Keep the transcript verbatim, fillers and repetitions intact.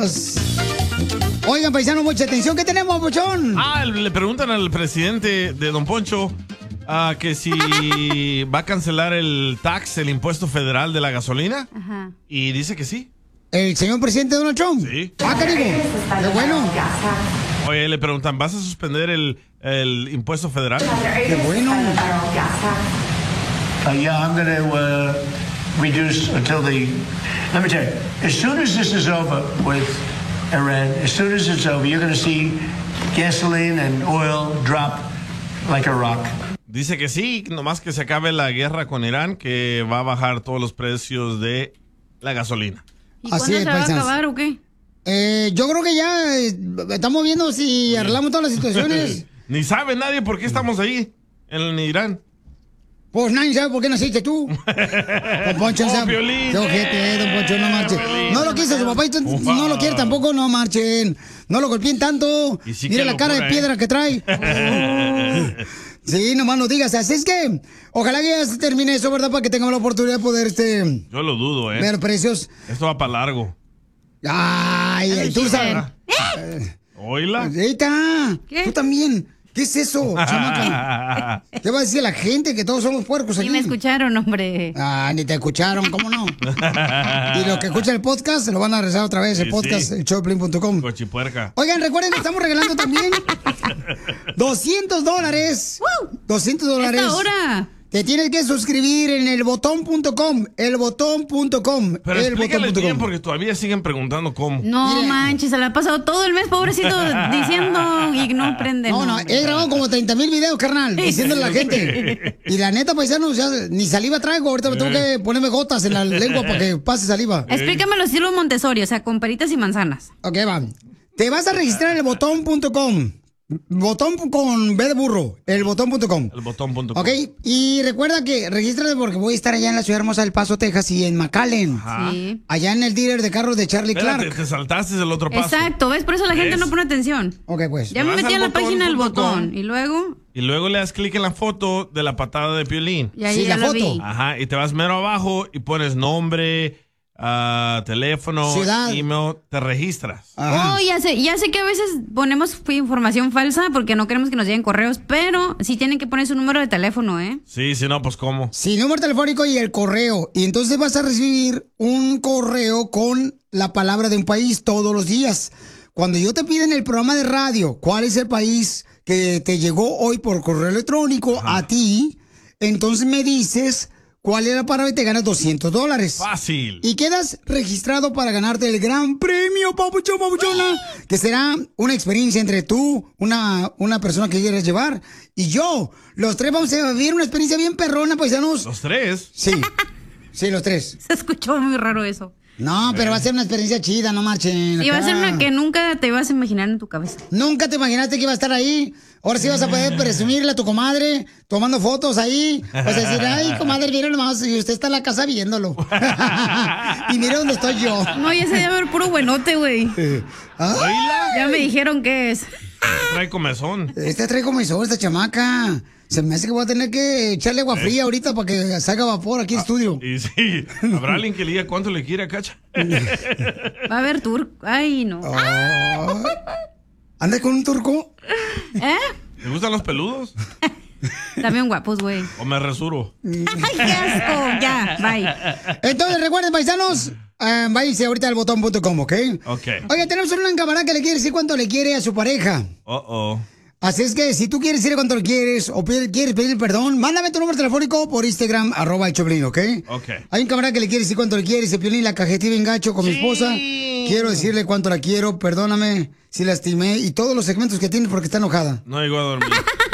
Dios. Oigan, paisanos, mucha atención. ¿Qué tenemos, Pochón? Ah, le preguntan al presidente de Don Poncho uh, que si va a cancelar el tax, el impuesto federal de la gasolina. Ajá. Y dice que sí. ¿El señor presidente Donald Trump? Sí. Ah, cariño. Qué bueno. Oye, le preguntan, ¿vas a suspender el, el impuesto federal? Qué bueno. Uh, yeah, I'm going to uh, reduce until the... Let me tell you, as soon as this is over with Iran, as soon as it's over, you're going to see gasoline and oil drop like a rock. Dice que sí, nomás que se acabe la guerra con Irán, que va a bajar todos los precios de la gasolina. ¿Y cuándo se va a acabar o qué? Eh, yo creo que ya eh, estamos viendo si arreglamos todas las situaciones. Ni sabe nadie por qué estamos ahí, en Irán. Pues nadie sabe por qué naciste tú. Don Poncho, oh, sabe. Piolín, Qué ojete, eh, Don Poncho, no marchen. No lo quiso su papá y tú no lo quiere tampoco, no marchen. No lo golpeen tanto. Sí, mira la locura, cara de piedra eh. que trae. Oh. Sí, nomás no digas. Así es que, ojalá que ya se termine eso, ¿verdad? Para que tengamos la oportunidad de poder, este... Yo lo dudo, ¿eh? Ver precios. Esto va para largo. Ay, tú sabes. ¿Oíla? Ahorita. ¿Tú también? ¿Qué es eso, chamaca? ¿Qué va a decir la gente? Que todos somos puercos aquí. Ni me escucharon, hombre. Ah, ni te escucharon, ¿cómo no? Y los que escuchan el podcast se lo van a regresar otra vez, el sí, podcast, sí. el showplane punto com. Cochipuerca. Oigan, recuerden que estamos regalando también doscientos dólares. doscientos dólares. ¡Esta hora! Te tienes que suscribir en el botón punto com, el botón punto com. Pero explícales bien porque todavía siguen preguntando cómo. No Mire. manches, se la ha pasado todo el mes, pobrecito, diciendo y no prende. No, no, he grabado como treinta mil videos, carnal, diciéndole a la gente. Y la neta, paisanos, ya ni saliva traigo. Ahorita me tengo que ponerme gotas en la lengua para que pase saliva. Explícame los estilos Montessori, o sea, con peritas y manzanas. Ok, va. Te vas a registrar en el botón punto com. Botón con B de burro, el botón punto com. El botón punto com. Ok, y recuerda que regístrate porque voy a estar allá en la ciudad hermosa del Paso, Texas y en McAllen. Ajá. Sí. Allá en el dealer de carros de Charlie Espérate, Clark. te saltaste el otro paso. Exacto, ¿ves? Por eso la gente ¿Ves? no pone atención. Ok, pues. Ya me metí en la página del botón y luego... Y luego le das clic en la foto de la patada de Piolín. Y ahí sí, ya la foto. Vi. Ajá, y te vas mero abajo y pones nombre... Uh, teléfono, ciudad, email, te registras. Ajá. Oh, ya sé, ya sé que a veces ponemos información falsa porque no queremos que nos lleguen correos, pero sí tienen que poner su número de teléfono, ¿eh? Sí, si no, pues ¿cómo? Sí, número telefónico y el correo. Y entonces vas a recibir un correo con la palabra de un país todos los días. Cuando yo te pida en el programa de radio cuál es el país que te llegó hoy por correo electrónico Ajá. a ti, entonces me dices... ¿Cuál es la palabra y te ganas doscientos dólares? Fácil. Y quedas registrado para ganarte el gran premio, papuchón, papuchona, que será una experiencia entre tú, una, una persona que quieres llevar, y yo. Los tres vamos a vivir una experiencia bien perrona, paisanos. ¿Los tres? Sí, sí, los tres. Se escuchó muy raro eso. No, pero va a ser una experiencia chida, no marchen. Y va a ser una que nunca te ibas a imaginar en tu cabeza. Nunca te imaginaste que iba a estar ahí. Ahora sí vas a poder presumirle a tu comadre, tomando fotos ahí. Vas a decir, ay, comadre, miren nomás, y usted está en la casa viéndolo. Y mire dónde estoy yo. No, ya se debe ver puro buenote, güey. ¿Ah? Ya me dijeron qué es. Trae comezón. Este trae comezón, esta chamaca. Se me hace que voy a tener que echarle agua fría ahorita para que salga vapor aquí en el estudio. Y sí, ¿habrá alguien que le diga cuánto le quiere a Cacha? Va a haber turco. Ay, no. Oh. ¿Andas con un turco? ¿Eh? ¿Te gustan los peludos? También guapos, güey. ¿O me resuro? ¡Ay, qué asco! Ya, bye. Entonces, recuerden, paisanos, uh, váyanse ahorita al botón punto com, ¿ok? Ok. Oye, tenemos una camarada que le quiere decir cuánto le quiere a su pareja. Uh-oh. Así es que si tú quieres decir cuánto le quieres o quieres pedir perdón, mándame tu número telefónico por Instagram, arroba el Choplin, ¿ok? Ok. Hay un camarada que le quiere decir cuánto le quiere, dice Piolín, la cajetiva en gacho con sí. mi esposa. Quiero decirle cuánto la quiero, perdóname si la lastimé y todos los segmentos que tiene porque está enojada. No llegó a dormir.